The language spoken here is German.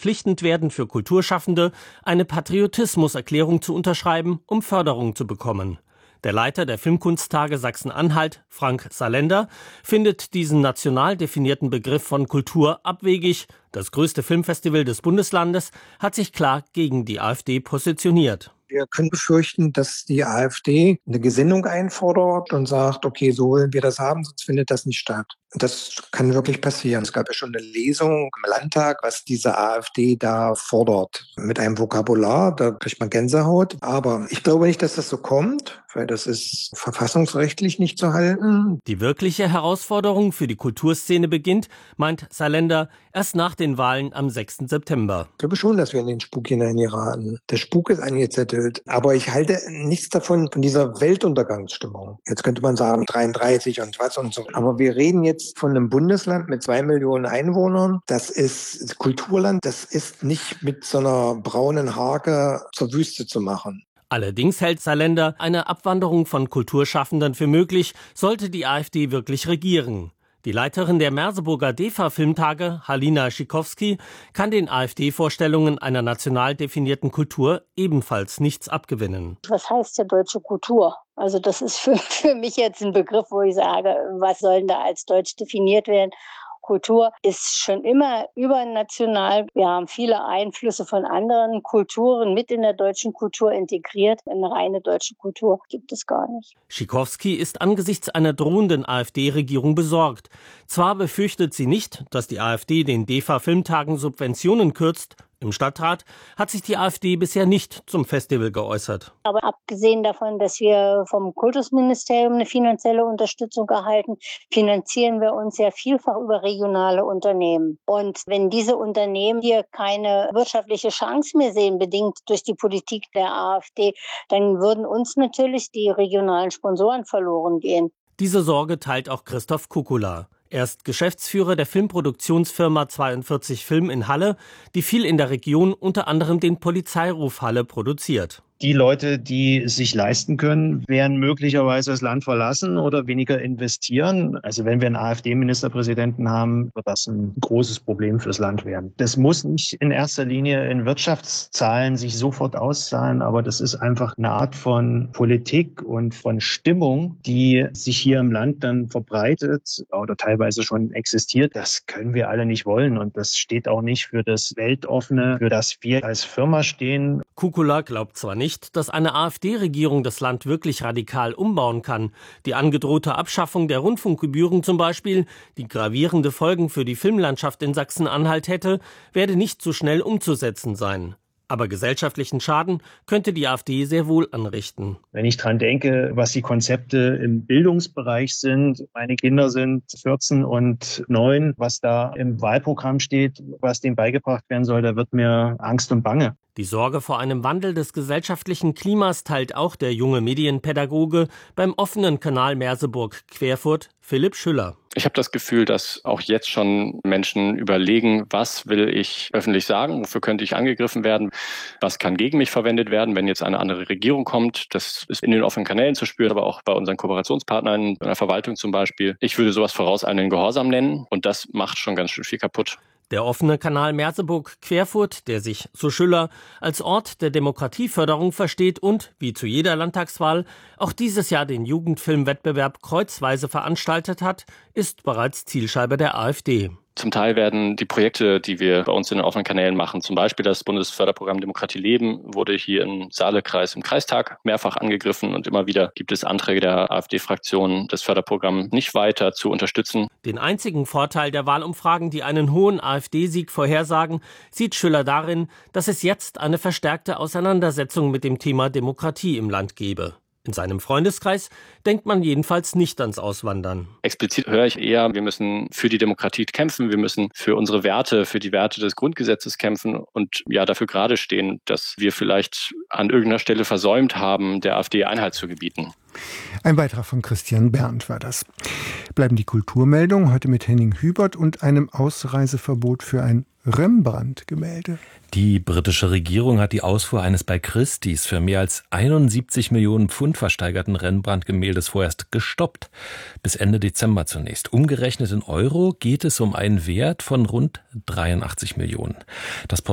verpflichtend werden für Kulturschaffende, eine Patriotismuserklärung zu unterschreiben, um Förderung zu bekommen. Der Leiter der Filmkunsttage Sachsen-Anhalt, Frank Salender, findet diesen national definierten Begriff von Kultur abwegig. Das größte Filmfestival des Bundeslandes hat sich klar gegen die AfD positioniert. Wir können befürchten, dass die AfD eine Gesinnung einfordert und sagt, okay, so wollen wir das haben, sonst findet das nicht statt. Das kann wirklich passieren. Es gab ja schon eine Lesung im Landtag, was diese AfD da fordert. Mit einem Vokabular, da kriegt man Gänsehaut. Aber ich glaube nicht, dass das so kommt, weil das ist verfassungsrechtlich nicht zu halten. Die wirkliche Herausforderung für die Kulturszene beginnt, meint Salender, erst nach den Wahlen am 6. September. Ich glaube schon, dass wir in den Spuk hineingeraten. Der Spuk ist angezettelt. Aber ich halte nichts davon, von dieser Weltuntergangsstimmung. Jetzt könnte man sagen, 33 und was und so. Aber wir reden jetzt von einem Bundesland mit 2 Millionen Einwohnern. Das ist Kulturland. Das ist nicht mit so einer braunen Hake zur Wüste zu machen. Allerdings hält Salender eine Abwanderung von Kulturschaffenden für möglich, sollte die AfD wirklich regieren. Die Leiterin der Merseburger DEFA-Filmtage, Halina Schikowski, kann den AfD-Vorstellungen einer national definierten Kultur ebenfalls nichts abgewinnen. Was heißt ja deutsche Kultur? Also das ist für mich jetzt ein Begriff, wo ich sage, was soll denn da als deutsch definiert werden? Kultur ist schon immer übernational. Wir haben viele Einflüsse von anderen Kulturen mit in der deutschen Kultur integriert. Eine reine deutsche Kultur gibt es gar nicht. Schikowski ist angesichts einer drohenden AfD-Regierung besorgt. Zwar befürchtet sie nicht, dass die AfD den DEFA-Filmtagen Subventionen kürzt. Im Stadtrat hat sich die AfD bisher nicht zum Festival geäußert. Aber abgesehen davon, dass wir vom Kultusministerium eine finanzielle Unterstützung erhalten, finanzieren wir uns ja vielfach über regionale Unternehmen. Und wenn diese Unternehmen hier keine wirtschaftliche Chance mehr sehen, bedingt durch die Politik der AfD, dann würden uns natürlich die regionalen Sponsoren verloren gehen. Diese Sorge teilt auch Christoph Kukula. Er ist Geschäftsführer der Filmproduktionsfirma 42 Film in Halle, die viel in der Region, unter anderem den Polizeiruf Halle, produziert. Die Leute, die sich leisten können, werden möglicherweise das Land verlassen oder weniger investieren. Also wenn wir einen AfD-Ministerpräsidenten haben, wird das ein großes Problem fürs Land werden. Das muss nicht in erster Linie in Wirtschaftszahlen sich sofort auszahlen, aber das ist einfach eine Art von Politik und von Stimmung, die sich hier im Land dann verbreitet oder teilweise schon existiert. Das können wir alle nicht wollen und das steht auch nicht für das Weltoffene, für das wir als Firma stehen. Kukula glaubt zwar nicht, dass eine AfD-Regierung das Land wirklich radikal umbauen kann. Die angedrohte Abschaffung der Rundfunkgebühren zum Beispiel, die gravierende Folgen für die Filmlandschaft in Sachsen-Anhalt hätte, werde nicht so schnell umzusetzen sein. Aber gesellschaftlichen Schaden könnte die AfD sehr wohl anrichten. Wenn ich dran denke, was die Konzepte im Bildungsbereich sind, meine Kinder sind 14 und 9, was da im Wahlprogramm steht, was denen beigebracht werden soll, da wird mir Angst und Bange. Die Sorge vor einem Wandel des gesellschaftlichen Klimas teilt auch der junge Medienpädagoge beim offenen Kanal Merseburg-Querfurt, Philipp Schüller. Ich habe das Gefühl, dass auch jetzt schon Menschen überlegen, was will ich öffentlich sagen, wofür könnte ich angegriffen werden, was kann gegen mich verwendet werden, wenn jetzt eine andere Regierung kommt. Das ist in den offenen Kanälen zu spüren, aber auch bei unseren Kooperationspartnern in der Verwaltung zum Beispiel. Ich würde sowas vorauseilenden Gehorsam nennen und das macht schon ganz schön viel kaputt. Der offene Kanal Merseburg-Querfurt, der sich, so Schüller, als Ort der Demokratieförderung versteht und, wie zu jeder Landtagswahl, auch dieses Jahr den Jugendfilmwettbewerb kreuzweise veranstaltet hat, ist bereits Zielscheibe der AfD. Zum Teil werden die Projekte, die wir bei uns in den offenen Kanälen machen, zum Beispiel das Bundesförderprogramm Demokratie leben, wurde hier im Saale-Kreis im Kreistag mehrfach angegriffen und immer wieder gibt es Anträge der AfD-Fraktion, das Förderprogramm nicht weiter zu unterstützen. Den einzigen Vorteil der Wahlumfragen, die einen hohen AfD-Sieg vorhersagen, sieht Schüller darin, dass es jetzt eine verstärkte Auseinandersetzung mit dem Thema Demokratie im Land gebe. In seinem Freundeskreis denkt man jedenfalls nicht ans Auswandern. Explizit höre ich eher, wir müssen für die Demokratie kämpfen, wir müssen für unsere Werte, für die Werte des Grundgesetzes kämpfen und ja dafür gerade stehen, dass wir vielleicht an irgendeiner Stelle versäumt haben, der AfD Einhalt zu gebieten. Ein Beitrag von Christian Berndt war das. Bleiben die Kulturmeldungen heute mit Henning Hubert und einem Ausreiseverbot für ein Rembrandt-Gemälde. Die britische Regierung hat die Ausfuhr eines bei Christie's für mehr als 71 Millionen Pfund versteigerten Rembrandt-Gemäldes vorerst gestoppt. Bis Ende Dezember zunächst. Umgerechnet in Euro geht es um einen Wert von rund 83 Millionen. Das